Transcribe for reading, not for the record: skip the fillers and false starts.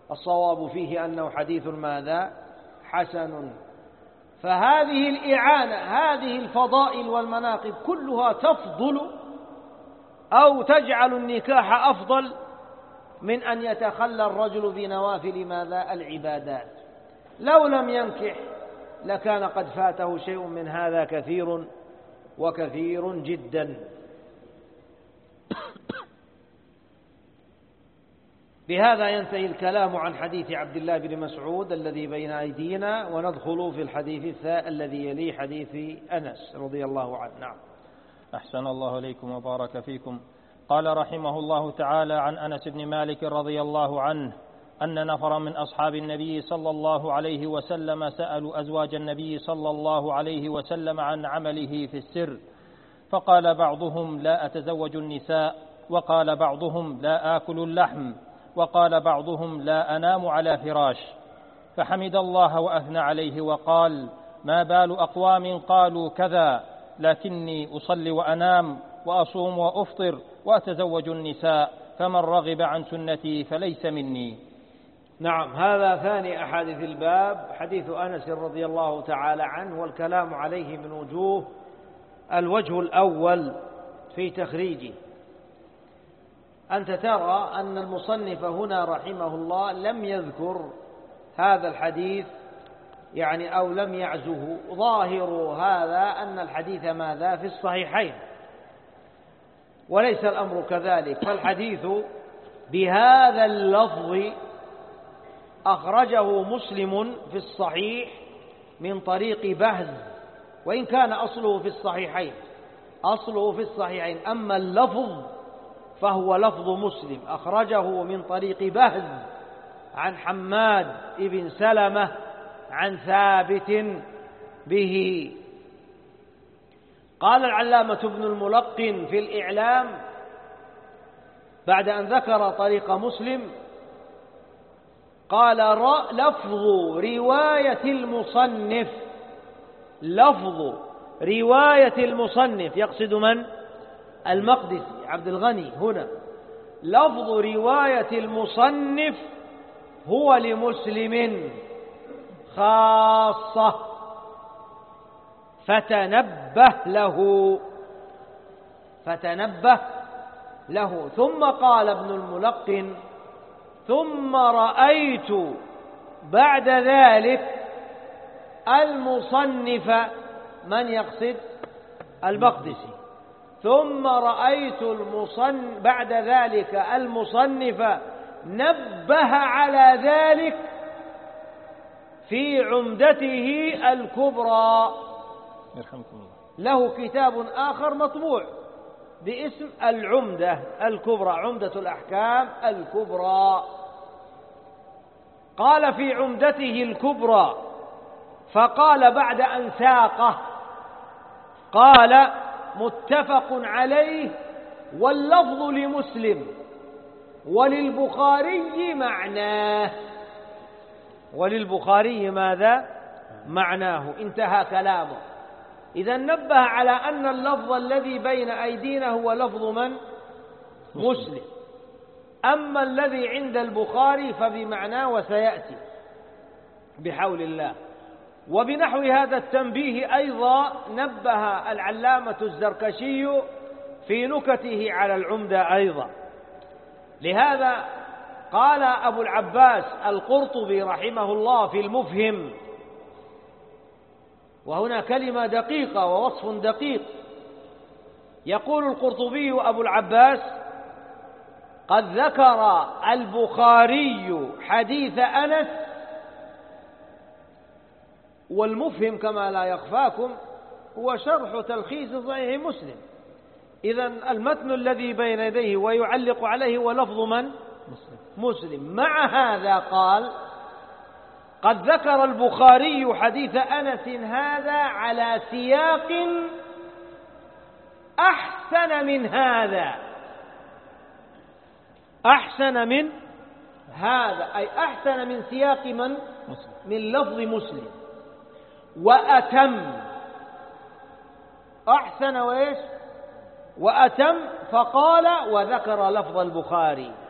الصواب فيه أنه حديث ماذا؟ حسن. فهذه الإعانة، هذه الفضائل والمناقب كلها تفضل أو تجعل النكاح أفضل من أن يتخلى الرجل بنوافل ماذا؟ العبادات. لو لم ينكح لكان قد فاته شيء من هذا كثير وكثير جدا. بهذا ينتهي الكلام عن حديث عبد الله بن مسعود الذي بين أيدينا، وندخل في الحديث الذي يلي حديث أنس رضي الله عنه. نعم. أحسن الله إليكم وبارك فيكم. قال رحمه الله تعالى عن أنس بن مالك رضي الله عنه أن نفرا من أصحاب النبي صلى الله عليه وسلم سألوا أزواج النبي صلى الله عليه وسلم عن عمله في السر، فقال بعضهم لا أتزوج النساء، وقال بعضهم لا آكل اللحم، وقال بعضهم لا أنام على فراش. فحمد الله وأثنى عليه وقال ما بال أقوام قالوا كذا، لكني أصلي وأنام وأصوم وأفطر وأتزوج النساء، فمن رغب عن سنتي فليس مني. نعم. هذا ثاني أحاديث الباب، حديث أنس رضي الله تعالى عنه، والكلام عليه من وجوه. الوجه الأول في تخريجه، أنت ترى أن المصنف هنا رحمه الله لم يذكر هذا الحديث أو لم يعزه. ظاهر هذا أن الحديث ماذا؟ في الصحيحين، وليس الأمر كذلك. فالحديث بهذا اللفظ أخرجه مسلم في الصحيح من طريق بهز، وإن كان أصله في الصحيحين، أما اللفظ فهو لفظ مسلم، أخرجه من طريق بهز عن حماد بن سلمة عن ثابت به. قال العلامة ابن الملقن في الإعلام بعد أن ذكر طريق مسلم، قال لفظ رواية المصنف يقصد من؟ المقدسي عبد الغني. هنا لفظ رواية المصنف هو لمسلم خاصة، فتنبه له. ثم قال ابن الملقن ثم رأيت بعد ذلك المصنف، من يقصد؟ المقدسي. ثم رأيت بعد ذلك المصنف نبه على ذلك في عمدته الكبرى. يرحمكم الله. له كتاب آخر مطبوع باسم العمدة الكبرى، عمدة الأحكام الكبرى. قال في عمدته الكبرى، فقال بعد أن ساقه، قال متفق عليه واللفظ لمسلم وللبخاري معناه. وللبخاري ماذا؟ معناه. انتهى كلامه. إذا نبه على أن اللفظ الذي بين أيدينا هو لفظ من؟ مسلم. أما الذي عند البخاري فبمعناه، وسيأتي بحول الله. وبنحو هذا التنبيه أيضا نبه العلامة الزركشي في نكته على العمدة أيضا. لهذا قال أبو العباس القرطبي رحمه الله في المفهم، وهنا كلمة دقيقة ووصف دقيق، يقول القرطبي أبو العباس قد ذكر البخاري حديث أنس، والمفهم كما لا يخفاكم هو شرح تلخيص صحيح مسلم. إذن المتن الذي بين يديه ويعلق عليه هو لفظ من؟ مسلم. مع هذا قال قد ذكر البخاري حديث أنس هذا على سياق أحسن من هذا. أحسن من هذا أي أحسن من سياق من؟ من لفظ مسلم. وأتم، أحسن وإيش؟ وأتم. فقال وذكر لفظ البخاري.